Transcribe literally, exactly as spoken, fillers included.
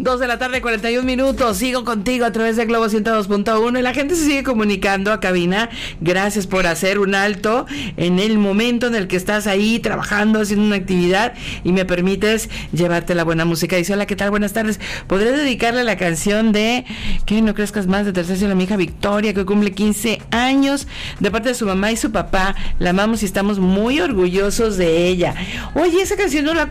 Dos de la tarde, cuarenta y un minutos. Sigo contigo a través de Globo ciento dos punto uno y la gente se sigue comunicando a cabina. Gracias por hacer un alto en el momento en el que estás ahí trabajando, haciendo una actividad y me permites llevarte la buena música. Dice, hola, ¿qué tal? Buenas tardes. ¿Podré dedicarle la canción de Que no crezcas más de Tercer Cielo a mi hija Victoria, que cumple quince años, de parte de su mamá y su papá? La amamos y estamos muy orgullosos de ella. Oye, esa canción no la